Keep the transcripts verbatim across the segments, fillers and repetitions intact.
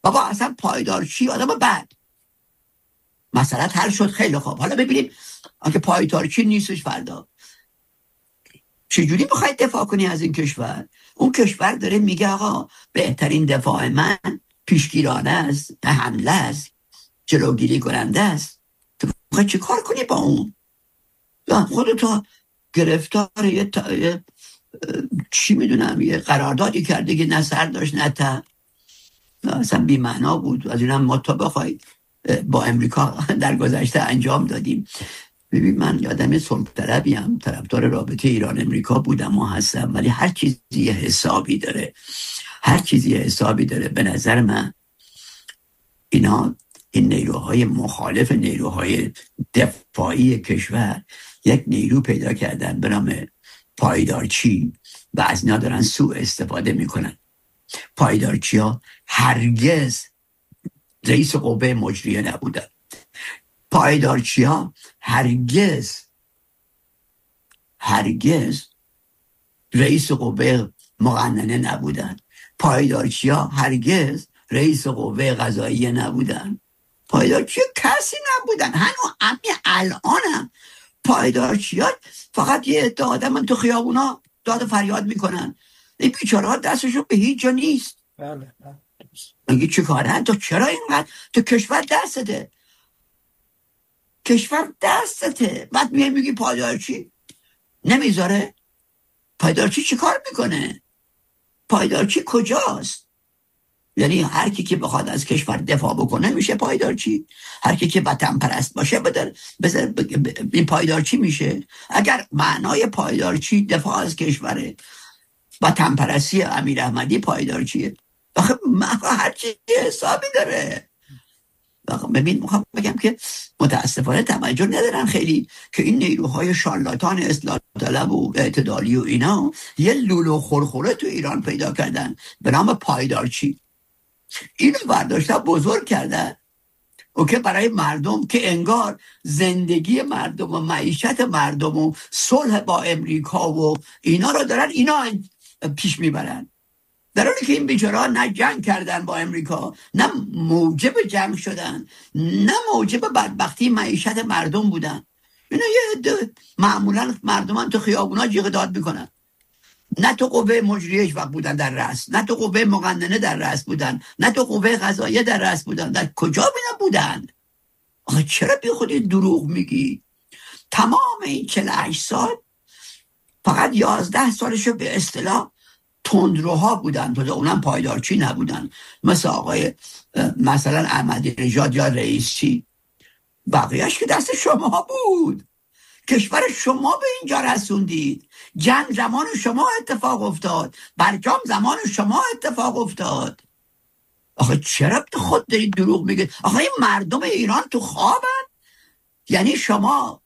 بابا اصلا پایدارچی آدم بد. مسئله حل شد، خیلی خوب. حالا ببینیم اگه پایدارچی نیستش فردا چجوری بخواید دفاع کنی از این کشور؟ اون کشور داره میگه آقا بهترین دفاع من پیشگیرانه است، حمله است، جلوگیری کننده است. تو بخوای چی کار کنی با اون؟ خودتو گرفتار یه, تا... یه چی میدونم یه قراردادی کرده که نه سر داشت نه ته، اصلا بی معنا بود. از اینم ما تا بخوای با امریکا در گذشته انجام دادیم. ببین من یادم صلح طلبیم، طرفدار رابطه ایران امریکا بودم و هستم، ولی هر چیزی یه حسابی داره، هر چیزی یه حسابی داره. به نظر من اینا این نیروهای مخالف نیروهای دفاعی کشور یک نیرو پیدا کردن به نام پایدارچی و از اینا دارن سوء استفاده میکنن. پایدارچی ها هرگز رئیس قوه مجریه نبودن. پایدارچی ها هرگز هرگز رئیس قوه مقننه نبودن. پایدارچی ها هرگز رئیس قوه قضاییه نبودن. پایدارچی کسی نبودن. هنو همین الانم پایدارچی ها فقط یه عده آدم تو خیابونا داد فریاد میکنن. این بیچاره ها دستشون به هیچ جا نیست. بله میگه چه کارن؟ تو چرا اینقدر تو کشور دستته؟ کشور دستته. بعد میگه میگی پایدارچی نمیذاره. پایدارچی چی کار میکنه؟ پایدارچی کجاست؟ یعنی هر کی که بخواد از کشور دفاع بکنه میشه پایدارچی. هر کی که وطن پرست باشه بدر بذار این پایدارچی میشه. اگر معنای پایدارچی دفاع از کشوره، وطن پرستی امیر احمدی پایدارچیه. آخه هر چی حسابی داره. ببین میخوام بگم که متاسفانه توجه ندارن خیلی که این نیروهای شارلاتان اصلاح طلب و اعتدالی و اینا یه لولو خورخوره تو ایران پیدا کردن به نام پایدارچی. اینو برداشتن بزرگ کردن و که برای مردم که انگار زندگی مردم و معیشت مردم و صلح با امریکا و اینا رو دارن اینا پیش میبرن، در حالی که این بیچاره‌ها نه جنگ کردن با امریکا، نه موجب جنگ شدن، نه موجب بدبختی معیشت مردم بودن. اینا یه عده معمولا مردمان تو خیابونا جیغ داد میکنن. نه تو قوه مجریه هیچ وقت بودن در رأس، نه تو قوه مقننه در رأس بودن، نه تو قوه قضاییه در رأس بودن. در کجا اینا بودن؟ آخه چرا بی خودی دروغ میگی؟ تمام این چهل و هشت سال فقط یازده سالشو به اصطلاح تندروها بودن، تو اونم پایدارچی نبودن، مثل آقای مثلا احمدی نژاد یا رئیسی. بقیهش که دست شما بود. کشور شما به اینجا رسوندید. جنگ زمان شما اتفاق افتاد، برجام زمان شما اتفاق افتاد. آخه چرا خود دارید دروغ میگید؟ آخه این مردم ایران تو خوابن؟ یعنی شما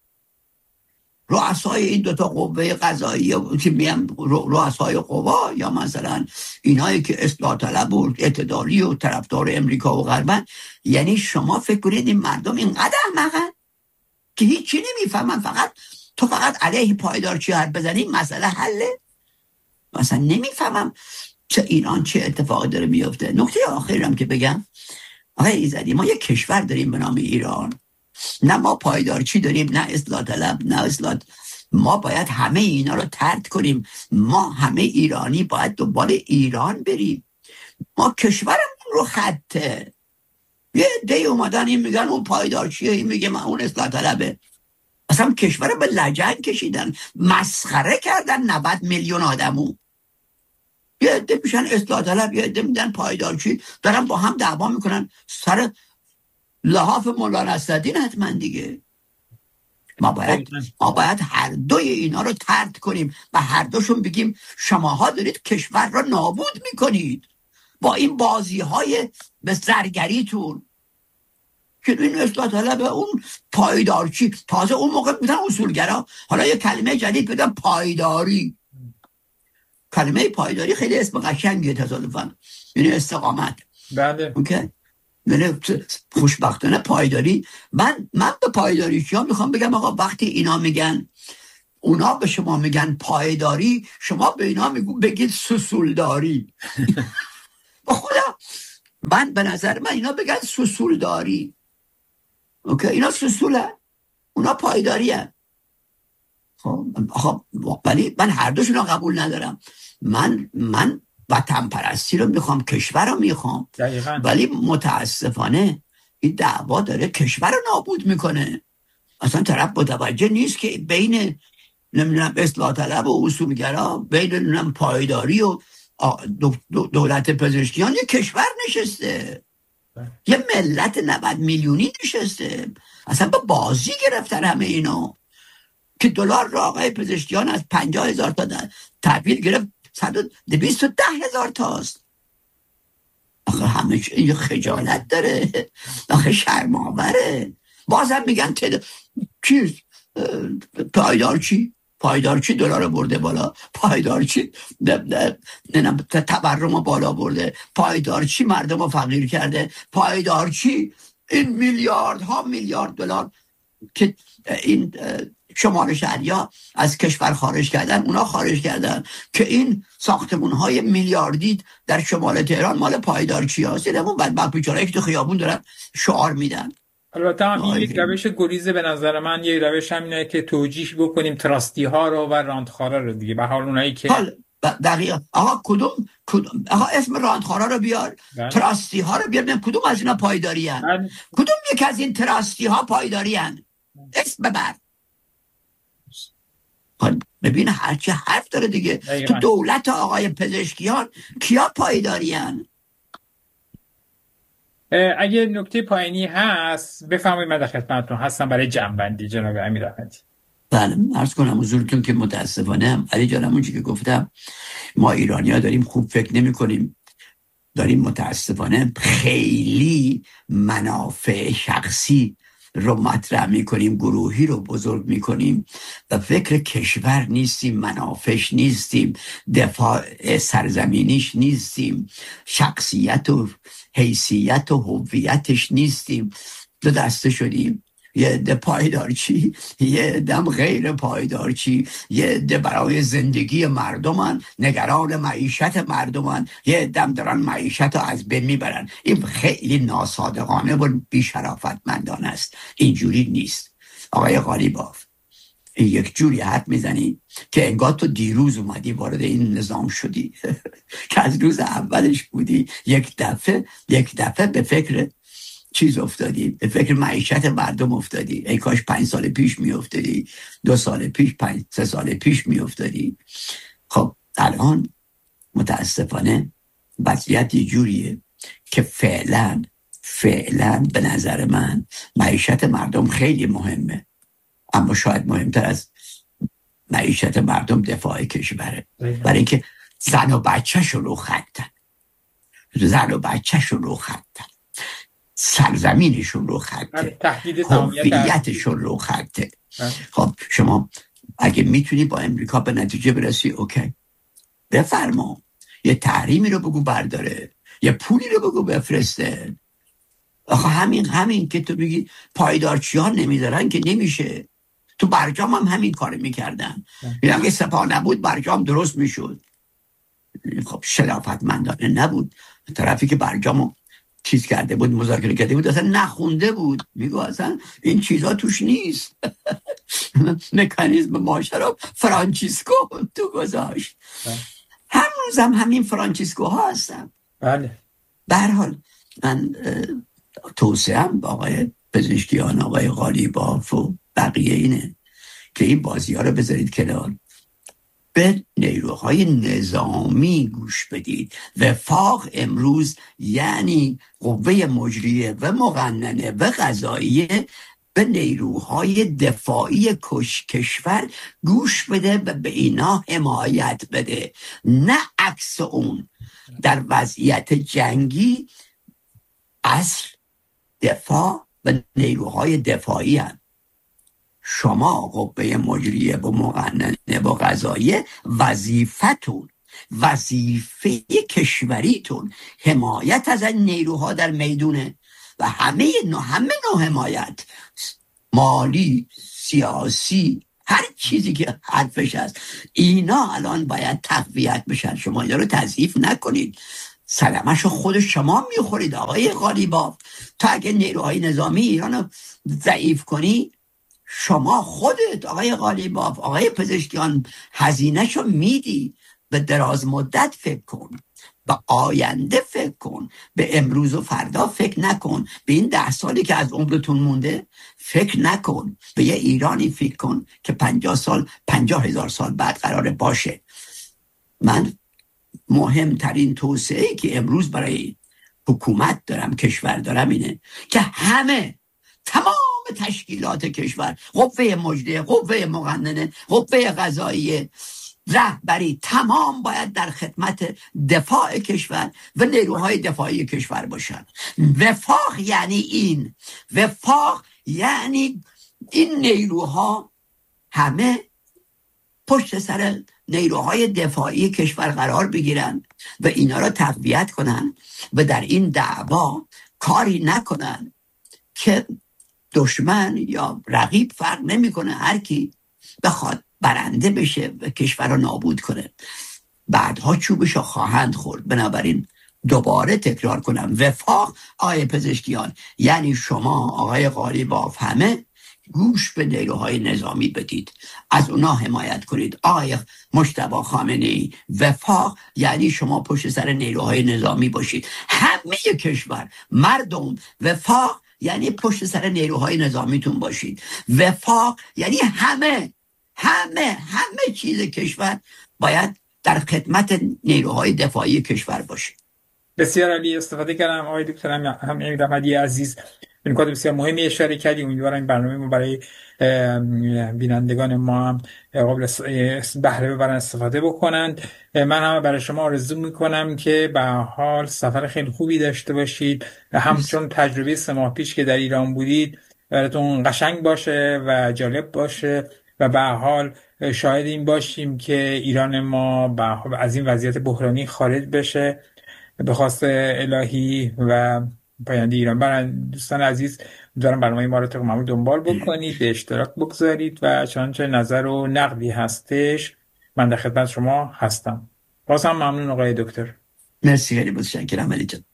رؤسای این دوتا قوه قضاییه که میگن رؤسای قوا یا مثلا اینایی که اصلاح طلب و اعتدالی و طرفدار امریکا و غربن، یعنی شما فکر کنید این مردم اینقدر احمقن که هیچی نمیفهمن؟ فقط تو فقط علیه پایدارچی حرف بزنی مسئله حله؟ مثلا نمیفهمم چه ایران چه اتفاقی داره میفته. نکته آخرم که بگم، آقای ایزدی، ما یک کشور داریم به نام ایران. نه ما پایدارچی داریم، نه اصلاح طلب، نه اصلاح. ما باید همه اینا رو طرد کنیم. ما همه ایرانی باید دنبال ایران بریم. ما کشورمون رو خطه. یه عده اومدن این میگن اون پایدارچیه، این میگه من اون اصلاح طلبه. اصلا کشور به لجنگ کشیدن، مسخره کردن نود میلیون آدمو. یه عده میشن اصلاح طلب، یه عده میدن پایدارچی، دارن با هم دعوا میکنن سر لحاف مولانا نصرالدین. حتما دیگه ما باید ما باید هر دوی اینا رو طرد کنیم و هر دوشون بگیم شماها دارید کشور رو نابود میکنید با این بازی های به زرگریتون. که این اصلاح طلب، اون پایدارچی، تازه اون موقع بودن اصولگرا، حالا یه کلمه جدید بدن پایداری. کلمه پایداری خیلی اسم قشنگیه تصادفاً، یعنی استقامت. بله اوکی. من خوشبختانه پایداری، من من به پایداریچی ها میخوام بگم آقا وقتی اینا میگن، اونا به شما میگن پایداری، شما به اینا میگو بگید سسولداری. با خدا من به نظر من اینا بگن سوسول داری. اوکی، اینا سوسوله، اونا پایداری هست. خب ولی من هر دوشون رو قبول ندارم. من من وطن پرستی رو میخوام، کشور رو میخوام، ولی متاسفانه این دعوا داره کشور رو نابود میکنه. اصلا طرف متوجه نیست که بین نمیدونم اصلاح طلب و اصولگرا، بین نمیدونم پایداری و دولت پزشکیان یه کشور نشسته، یه ملت نود میلیونی نشسته. اصلا با بازی گرفتن همه اینا که دلار را آقای پزشکیان از پنجاه هزار تا تحویل گرفت صد و دویست و ده هزار تاست. آخه همه یه خجالت داره، آخه شرم‌آوره. بازم میگن تد... چیز پایدار چی؟ پایدار چی دلار برده بالا؟ پایدار چی تورم بالا برده؟ پایدار چی مردم رو فقیر کرده؟ پایدار چی این میلیاردها میلیارد دلار که این شمال شهریا از کشور خارج کردن، اونا خارج کردن که این ساختمون‌های میلیاردی در شمال تهران مال پایدار چی هست؟ این همون بدبخت بیچاره که تو خیابون دارن شعار میدن. البته هم این یک روش گریزه به نظر من. یک روش هم اینه که توجیه بکنیم تراستی ها رو و راندخارا رو دیگه، به حال اونایی که حال دقیقا آقا کدوم کدوم آقا اسم راندخارا رو بیار، بله. تراستی ها رو بیار، ببین کدوم از اینا پایداری هن؟ بله. کدوم یک از این تراستی ها پایداری هن؟ اسم ببر. ببین هرچی حرف داره دیگه. دقیقا. تو دولت آقای پزشکیان کیا پایداری هن؟ اگه نکته پایینی هست بفرمایید، من در خدمتتون هستم برای جمع‌بندی جناب امیر احمدی. بله عرض کنم حضورتون که متاسفانه علی جانم اونچه که گفتم، ما ایرانی‌ها داریم خوب فکر نمی کنیم، داریم متاسفانه خیلی منافع شخصی رو مطرح می کنیم، گروهی رو بزرگ می کنیم و فکر کشور نیستیم، منافعش نیستیم، دفاع سرزمینیش نیستیم، شخصیت و حیثیت و هویتش نیستیم. دو دسته شدیم، یه عده پایدارچی، یه عده غیر پایدارچی، یه عده برای زندگی مردمان نگران معیشت مردمان، یه عده دارن معیشت رو از بین میبرن. این خیلی ناصادقانه و بی‌شرافتمندانه است. اینجوری نیست آقای قالیباف. این یک جوری حرف میزنی که انگار تو دیروز اومدی وارد این نظام شدی که از روز اولش بودی. یک دفعه یک دفعه به فکر چیز افتادی، به فکر معیشت مردم افتادی. ای کاش پنج سال پیش می افتادی، دو سال پیش، پنج سه سال پیش می افتادی. خب الان متاسفانه وضعیت جوریه که فعلا فعلا به نظر من معیشت مردم خیلی مهمه، اما شاید مهمتر از معیشت مردم دفاع کشوره. برای اینکه زن و بچه‌ش رو خطن، زن و بچه‌ش رو خطن، سرزمینشون رو خطه، هویتشون رو خطه. خب شما اگه میتونی با امریکا به نتیجه برسی، اوکی بفرما، یه تحریمی رو بگو برداره، یه پولی رو بگو بفرسته. آخه همین همین که تو بگی پایدارچی ها نمیذارن که نمیشه. تو برجام هم همین کار میکردن. یعنی اگه سپاه نبود برجام درست میشد. خب شرافتمندانه نبود. طرفی که برجامو چیز کرده بود، مذاکره کرده بود، اصلا نخونده بود، میگو اصلا این چیزا توش نیست. مکانیزم ماجرا فرانچیسکو تو گذاشت. هنوز هم همین فرانچیسکو ها هستن. بله. به هر حال من توصیه‌ام با آقای پزشکیان، آقای قالیباف و بقیه اینه که این بازی ها رو بذارید کنار، به نیروهای نظامی گوش بدید. وفاق امروز یعنی قوه مجریه و مقننه و قضاییه به نیروهای دفاعی کش کشور گوش بده و به اینا حمایت بده، نه عکس اون. در وضعیت جنگی اصل دفاع و نیروهای دفاعی هم. شما قوه مجریه و مقننه و قضاییه، وظیفتون وظیفه کشوریتون حمایت از این نیروها در میدونه و همه نوع همه نوع حمایت، مالی، سیاسی، هر چیزی که حرفش هست، اینا الان باید تقویت بشن. شما اینا رو تضعیف نکنید. سلامشو خود شما میخورید آقای قالیباف. تا اگه نیروهای نظامی ایران رو ضعیف کنی، شما خودت آقای قالیباف، آقای پزشکیان، هزینهشو میدی. به دراز مدت فکر کن، به آینده فکر کن، به امروز و فردا فکر نکن، به این ده سالی که از عمرتون مونده فکر نکن، به یه ایرانی فکر کن که پنجاه سال پنجاه هزار سال بعد قراره باشه. من مهمترین توصیه‌ای که امروز برای حکومت دارم، کشور دارم، اینه که همه، تمام تشکیلات کشور، قوه مجریه، قوه مقننه، قوه قضاییه، رهبری، تمام باید در خدمت دفاع کشور و نیروهای دفاعی کشور باشن. وفاق یعنی این، وفاق یعنی این نیروها همه پشت سر نیروهای دفاعی کشور قرار بگیرن و اینا را تقویت کنن و در این دعوا کاری نکنن که دشمن یا رقیب فرق نمیکنه، هر کی بخواد برنده بشه و کشور رو نابود کنه، بعدها چوبشو خواهند خورد. بنابراین دوباره تکرار کنم، وفاق آقای پزشکیان یعنی شما آقای قالیباف همه گوش به نیروهای نظامی بدید، از اونا حمایت کنید. آقای مجتبی خامنه‌ای، وفاق یعنی شما پشت سر نیروهای نظامی باشید، همه کشور، مردم. وفاق یعنی پشت سر نیروهای نظامیتون باشید. وفاق یعنی همه همه همه چیز کشور باید در خدمت نیروهای دفاعی کشور باشه. بسیار عالی، استفاده کردم آقای دکتر هم امید احمدی عزیز. این نکات بسیار مهمی اشاره کردیم. امیدوارم این برنامه ما برای بینندگان ما هم قابل بهره ببرن، استفاده بکنند. من هم برای شما آرزو میکنم که به حال سفر خیلی خوبی داشته باشید، همچون تجربه سه ماه پیش که در ایران بودید براتون قشنگ باشه و جالب باشه و به حال شاهد این باشیم که ایران ما از این وضعیت بحرانی خارج بشه به خواست الهی و پاینده ایران. برای دوستان عزیز، امیدوارم برنامه ما رو طبق معمول دنبال بکنید، به اشتراک بگذارید و چنانچه نظر و نقدی هستش من در خدمت شما هستم. باز هم ممنون آقای دکتر. مرسی، خیلی متشکرم علی جان.